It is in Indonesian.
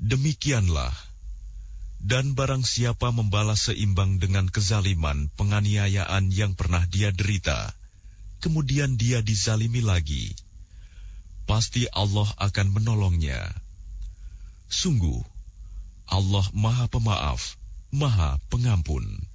Demikianlah, dan barang siapa membalas seimbang dengan kezaliman penganiayaan yang pernah dia derita, kemudian dia dizalimi lagi, pasti Allah akan menolongnya. Sungguh, Allah Maha Pemaaf, Maha Pengampun.